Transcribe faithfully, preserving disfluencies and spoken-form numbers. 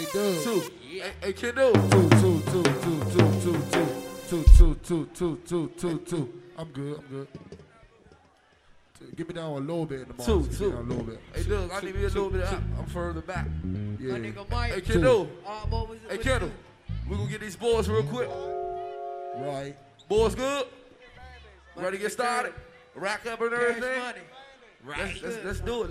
Doug. Two. Hey, hey, kid, do. Two, two, two, two, two, two, two, two, two, two, two, two, two, two. I'm good. I'm good. Give me down a little bit in the Two, morning. two. Down a little bit. Hey, Doug, I need me a little bit up. I'm further back. Yeah. My nigga Mike. Hey, kid, do. Uh, what was it? Hey, What Kendall, you we gonna get these boys real quick. Right. Boys good? do? Ready to get started? Rack up and Cash everything? money. Let's, let's, let's do it.